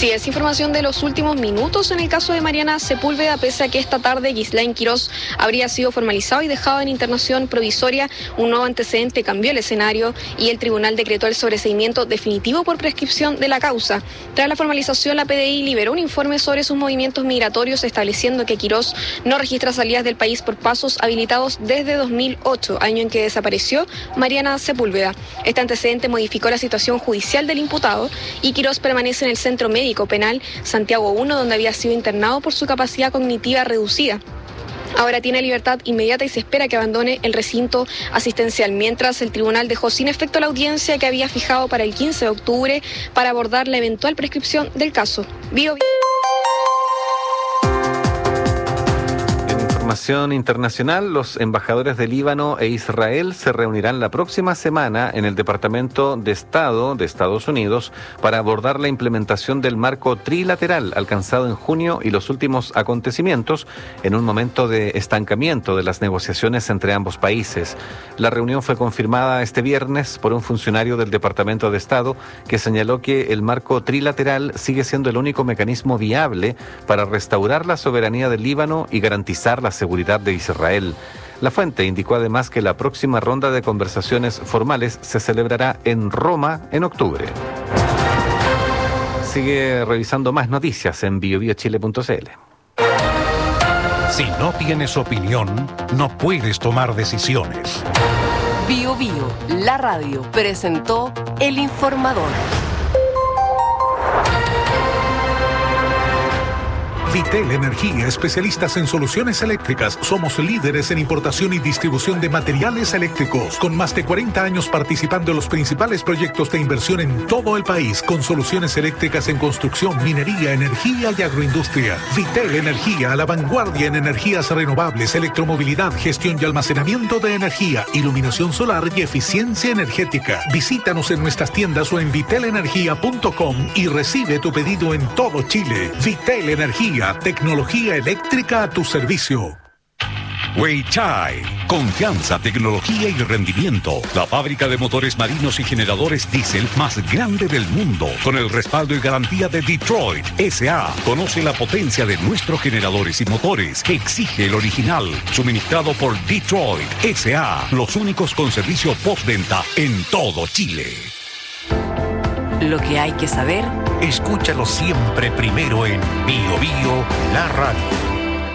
Sí, es información de los últimos minutos en el caso de Mariana Sepúlveda, pese a que esta tarde Ghislain Quirós habría sido formalizado y dejado en internación provisoria. Un nuevo antecedente cambió el escenario y el tribunal decretó el sobreseimiento definitivo por prescripción de la causa. Tras la formalización, la PDI liberó un informe sobre sus movimientos migratorios, estableciendo que Quirós no registra salidas del país por pasos habilitados desde 2008, año en que desapareció Mariana Sepúlveda. Este antecedente modificó la situación judicial del imputado y Quirós permanece en el Centro Médico Penal Santiago I, donde había sido internado por su capacidad cognitiva reducida. Ahora tiene libertad inmediata y se espera que abandone el recinto asistencial, mientras el tribunal dejó sin efecto la audiencia que había fijado para el 15 de octubre para abordar la eventual prescripción del caso. Información internacional, los embajadores de Líbano e Israel se reunirán la próxima semana en el Departamento de Estado de Estados Unidos para abordar la implementación del marco trilateral alcanzado en junio y los últimos acontecimientos en un momento de estancamiento de las negociaciones entre ambos países. La reunión fue confirmada este viernes por un funcionario del Departamento de Estado que señaló que el marco trilateral sigue siendo el único mecanismo viable para restaurar la soberanía del Líbano y garantizar la seguridad de Israel. La fuente indicó además que la próxima ronda de conversaciones formales se celebrará en Roma en octubre. Sigue revisando más noticias en biobiochile.cl. Si no tienes opinión, no puedes tomar decisiones. Bio Bio, la radio, presentó El Informador. Vitel Energía, especialistas en soluciones eléctricas. Somos líderes en importación y distribución de materiales eléctricos, con más de 40 años participando en los principales proyectos de inversión en todo el país, con soluciones eléctricas en construcción, minería, energía y agroindustria. Vitel Energía, a la vanguardia en energías renovables, electromovilidad, gestión y almacenamiento de energía, iluminación solar y eficiencia energética. Visítanos en nuestras tiendas o en vitelenergia.com y recibe tu pedido en todo Chile. Vitel Energía, tecnología eléctrica a tu servicio. Weichai, confianza, tecnología y rendimiento. La fábrica de motores marinos y generadores diésel más grande del mundo, con el respaldo y garantía de Detroit S.A. Conoce la potencia de nuestros generadores y motores. Exige el original, suministrado por Detroit S.A. Los únicos con servicio postventa en todo Chile. Lo que hay que saber, Escúchalo siempre primero en Bio Bio, la radio.